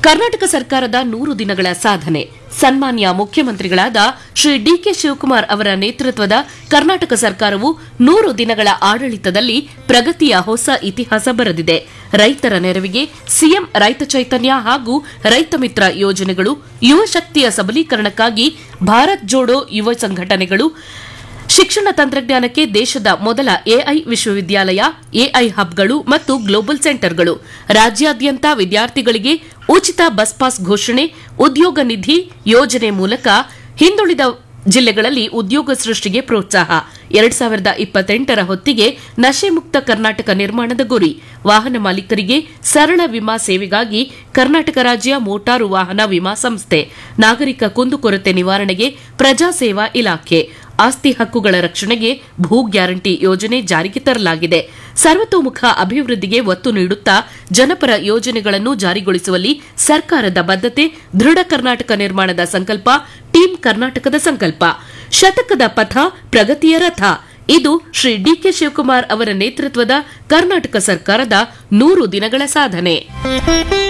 ಕರ್ನಾಟಕ ಸರ್ಕಾರದ 100 ದಿನಗಳ ಸಾಧನೆ. ಸನ್ಮಾನ್ಯ ಮುಖ್ಯಮಂತ್ರಿಗಳಾದ ಶ್ರೀ ಡಿಕೆ ಶಿವಕುಮಾರ್ ಅವರ ನೇತೃತ್ವದ ಕರ್ನಾಟಕ ಸರ್ಕಾರವು 100 ದಿನಗಳ ಆಡಳಿತದಲ್ಲಿ ಪ್ರಗತಿಯ ಹೊಸ ಇತಿಹಾಸ ಬರೆದಿದೆ. ರೈತರ ನೆರವಿಗೆ ಸಿಎಂ ರೈತ ಚೈತನ್ಯ ಹಾಗೂ ರೈತ ಮಿತ್ರ ಯೋಜನೆಗಳು, ಯುವ ಶಕ್ತಿಯ ಸಬಲೀಕರಣಕ್ಕಾಗಿ ಭಾರತ್ ಜೋಡೋ ಯುವ ಸಂಘಟನೆಗಳು, ಶಿಕ್ಷಣ ತಂತ್ರಜ್ಞಾನಕ್ಕೆ ದೇಶದ ಮೊದಲ ಎಐ ವಿಶ್ವವಿದ್ಯಾಲಯ, ಎಐ ಹಬ್ಗಳು ಮತ್ತು ಗ್ಲೋಬಲ್ ಸೆಂಟರ್ಗಳು, ರಾಜ್ಯಾದ್ಯಂತ ವಿದ್ಯಾರ್ಥಿಗಳಿಗೆ ಉಚಿತ ಬಸ್ ಪಾಸ್ ಘೋಷಣೆ, ಉದ್ಯೋಗ ನಿಧಿ ಯೋಜನೆ ಮೂಲಕ ಹಿಂದುಳಿದ ಜಿಲ್ಲೆಗಳಲ್ಲಿ ಉದ್ಯೋಗ ಸೃಷ್ಟಿಗೆ ಪ್ರೋತ್ಸಾಹ, 2028ರ ಹೊತ್ತಿಗೆ ನಶೆ ಮುಕ್ತ ಕರ್ನಾಟಕ ನಿರ್ಮಾಣದ ಗುರಿ, ವಾಹನ ಮಾಲೀಕರಿಗೆ ಸರಳ ವಿಮಾ ಸೇವೆಗಾಗಿ ಕರ್ನಾಟಕ ರಾಜ್ಯ ಮೋಟಾರು ವಾಹನ ವಿಮಾ ಸಂಸ್ಥೆ, ನಾಗರಿಕ ಕುಂದುಕೊರತೆ ನಿವಾರಣೆಗೆ ಪ್ರಜಾ ಸೇವಾ ಇಲಾಖೆ, ಆಸ್ತಿ ಹಕ್ಕುಗಳ ರಕ್ಷಣೆಗೆ ಭೂ ಗ್ಯಾರಂಟಿ ಯೋಜನೆ ಜಾರಿಗೆ ತರಲಾಗಿದೆ. ಸರ್ವತೋಮುಖ ಅಭಿವೃದ್ಧಿಗೆ ಒತ್ತು ನೀಡುತ್ತಾ ಜನಪರ ಯೋಜನೆಗಳನ್ನು ಜಾರಿಗೊಳಿಸುವಲ್ಲಿ ಸರ್ಕಾರದ ಬದ್ಧತೆ, ದೃಢ ಕರ್ನಾಟಕ ನಿರ್ಮಾಣದ ಸಂಕಲ್ಪ, ಟೀಂ ಕರ್ನಾಟಕದ ಸಂಕಲ್ಪ. ಶತಕದ ಪಥ, ಪ್ರಗತಿಯ ರಥ. ಇದು ಶ್ರೀ ಡಿಕೆ ಶಿವಕುಮಾರ್ ಅವರ ನೇತೃತ್ವದ ಕರ್ನಾಟಕ ಸರ್ಕಾರದ 100 ದಿನಗಳ ಸಾಧನೆ.